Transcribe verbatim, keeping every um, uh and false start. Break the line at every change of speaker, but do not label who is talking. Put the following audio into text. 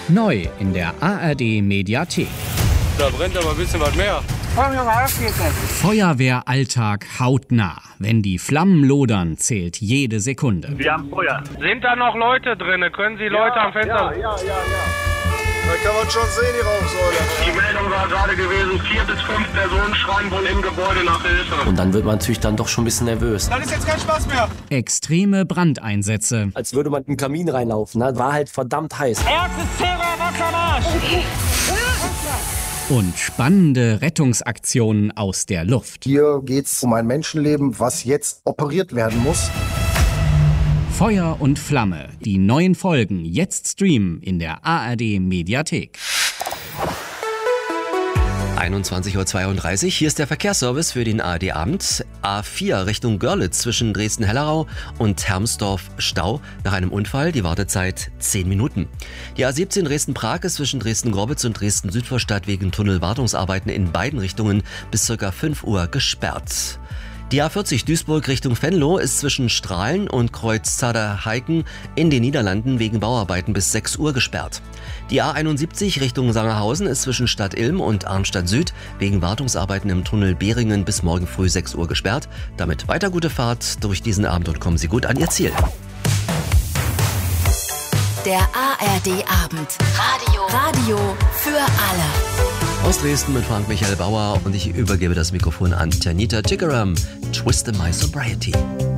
Neu in der A R D Mediathek.
Da brennt aber ein bisschen was mehr.
Feuerwehralltag hautnah. Wenn die Flammen lodern, zählt jede Sekunde.
Wir haben Feuer.
Sind da noch Leute drin? Können Sie Leute
ja,
am Fenster...
Ja, ja, ja, ja. Da kann man schon sehen, die Rauchsäule.
Die Meldung war gerade gewesen, vier bis fünf Personen schreien wohl im Gebäude nach Hilfe.
Und dann wird man natürlich dann doch schon ein bisschen nervös.
Dann ist jetzt kein Spaß mehr.
Extreme Brandeinsätze.
Als würde man in den Kamin reinlaufen. Ne? War halt verdammt heiß.
Erstes Terror, Wasser am Arsch!
Und spannende Rettungsaktionen aus der Luft.
Hier geht's um ein Menschenleben, was jetzt operiert werden muss.
Feuer und Flamme. Die neuen Folgen jetzt streamen in der A R D Mediathek.
einundzwanzig Uhr zweiunddreißig, hier ist der Verkehrsservice für den A R D-Abend. A vier Richtung Görlitz zwischen Dresden-Hellerau und Hermsdorf Stau nach einem Unfall, die Wartezeit zehn Minuten. Die A siebzehn Dresden-Prag ist zwischen Dresden-Gorbitz und Dresden-Südvorstadt wegen Tunnelwartungsarbeiten in beiden Richtungen bis ca. fünf Uhr gesperrt. Die A vierzig Duisburg Richtung Venlo ist zwischen Strahlen und Kreuz Zader-Heiken in den Niederlanden wegen Bauarbeiten bis sechs Uhr gesperrt. Die A einundsiebzig Richtung Sangerhausen ist zwischen Stadt Ilm und Arnstadt Süd wegen Wartungsarbeiten im Tunnel Behringen bis morgen früh sechs Uhr gesperrt. Damit weiter gute Fahrt durch diesen Abend und kommen Sie gut an Ihr Ziel.
Der A R D-Abend. Radio. Radio für alle.
Aus Dresden mit Frank Michael Bauer und ich übergebe das Mikrofon an Tanita Tikaram. Twist in My Sobriety.